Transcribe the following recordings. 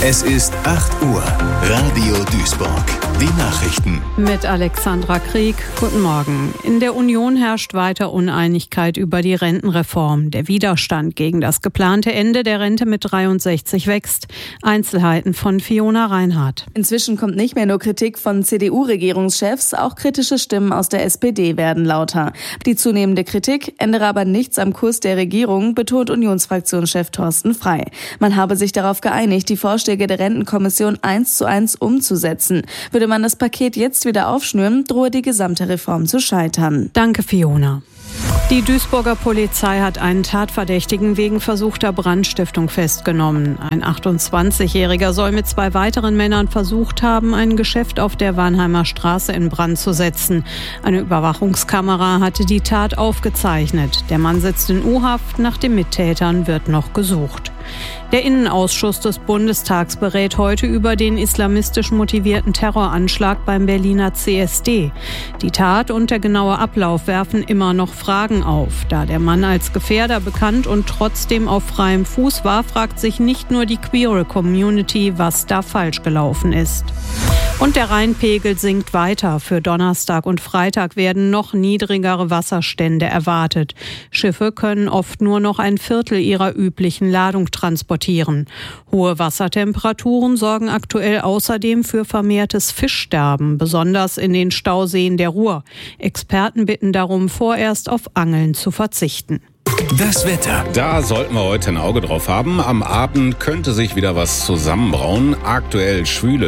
Es ist 8 Uhr. Radio Duisburg. Die Nachrichten. Mit Alexandra Krieg. Guten Morgen. In der Union herrscht weiter Uneinigkeit über die Rentenreform. Der Widerstand gegen das geplante Ende der Rente mit 63 wächst. Einzelheiten von Fiona Reinhardt. Inzwischen kommt nicht mehr nur Kritik von CDU-Regierungschefs, auch kritische Stimmen aus der SPD werden lauter. Die zunehmende Kritik ändere aber nichts am Kurs der Regierung, betont Unionsfraktionschef Thorsten Frey. Man habe sich darauf geeinigt, die Vorschläge der Rentenkommission 1:1 umzusetzen. Würde man das Paket jetzt wieder aufschnüren, drohe die gesamte Reform zu scheitern. Danke, Fiona. Die Duisburger Polizei hat einen Tatverdächtigen wegen versuchter Brandstiftung festgenommen. Ein 28-Jähriger soll mit 2 weiteren Männern versucht haben, ein Geschäft auf der Warnheimer Straße in Brand zu setzen. Eine Überwachungskamera hatte die Tat aufgezeichnet. Der Mann sitzt in U-Haft, nach den Mittätern wird noch gesucht. Der Innenausschuss des Bundestags berät heute über den islamistisch motivierten Terroranschlag beim Berliner CSD. Die Tat und der genaue Ablauf werfen immer noch Fragen auf. Da der Mann als Gefährder bekannt und trotzdem auf freiem Fuß war, fragt sich nicht nur die queere Community, was da falsch gelaufen ist. Und der Rheinpegel sinkt weiter. Für Donnerstag und Freitag werden noch niedrigere Wasserstände erwartet. Schiffe können oft nur noch ein Viertel ihrer üblichen Ladung transportieren. Hohe Wassertemperaturen sorgen aktuell außerdem für vermehrtes Fischsterben, besonders in den Stauseen der Ruhr. Experten bitten darum, vorerst auf Angeln zu verzichten. Das Wetter. Da sollten wir heute ein Auge drauf haben. Am Abend könnte sich wieder was zusammenbrauen. Aktuell schwüle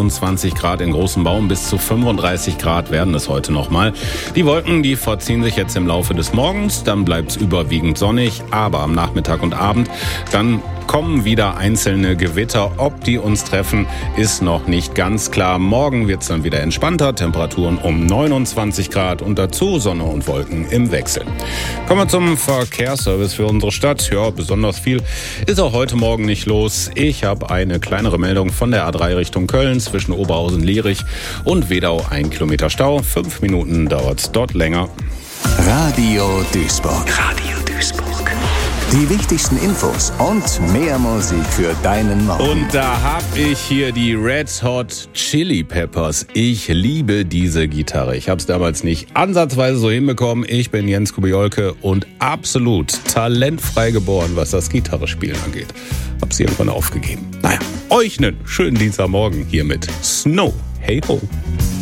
23 Grad in Großen Baum, bis zu 35 Grad werden es heute nochmal. Die Wolken, die verziehen sich jetzt im Laufe des Morgens. Dann bleibt es überwiegend sonnig, aber am Nachmittag und Abend dann kommen wieder einzelne Gewitter. Ob die uns treffen, ist noch nicht ganz klar. Morgen wird es dann wieder entspannter. Temperaturen um 29 Grad und dazu Sonne und Wolken im Wechsel. Kommen wir zum Verkehrsservice für unsere Stadt. Ja, besonders viel ist auch heute Morgen nicht los. Ich habe eine kleinere Meldung von der A3 Richtung Köln zwischen Oberhausen-Lierich und Wedau. 1 Kilometer Stau. 5 Minuten dauert es dort länger. Radio Duisburg. Radio Duisburg. Die wichtigsten Infos und mehr Musik für deinen Morgen. Und da habe ich hier die Red Hot Chili Peppers. Ich liebe diese Gitarre. Ich habe es damals nicht ansatzweise so hinbekommen. Ich bin Jens Kubiolke und absolut talentfrei geboren, was das Gitarrespielen angeht. Hab's irgendwann aufgegeben. Naja, euch einen schönen Dienstagmorgen hier mit Snow. Hey ho.